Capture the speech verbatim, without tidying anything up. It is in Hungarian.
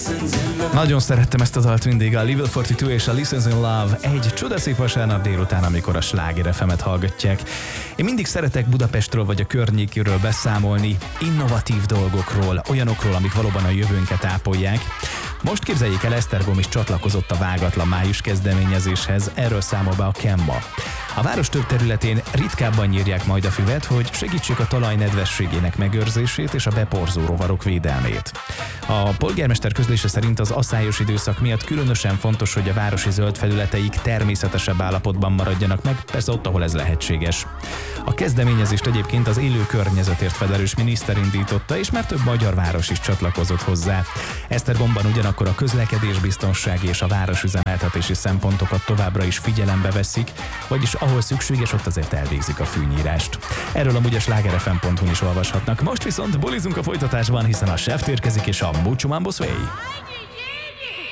Nagyon szerettem ezt a dalt mindig, a Level negyvenkettő és a Lessons in Love egy csodaszép vasárnap délután, amikor a Sláger ef emet hallgatják. Én mindig szeretek Budapestről vagy a környékéről beszámolni, innovatív dolgokról, olyanokról, amik valóban a jövőnket ápolják. Most képzeljék el, Esztergom is csatlakozott a Vágatlan május kezdeményezéshez, erről számol be a Kemma. A város több területén ritkábban nyírják majd a füvet, hogy segítsék a talaj nedvességének megőrzését és a beporzó rovarok védelmét. A polgármester közlése szerint az aszályos időszak miatt különösen fontos, hogy a városi zöld felületeik természetesebb állapotban maradjanak meg, persze ott, ahol ez lehetséges. A kezdeményezést egyébként az élő környezetért felelős miniszter indította, és már több magyar város is csatlakozott hozzá. Esztergomban ugyanakkor a közlekedésbiztonsági és a városüzemeltetési szempontokat továbbra is figyelembe veszik, vagyis ahol szükséges, ott azért elvégzik a fűnyírást. Erről amúgy a sláger ef em pont hu-n is olvashatnak. Most viszont bulizunk a folytatásban, hiszen a Seft érkezik és a Mucho Mambo Sway.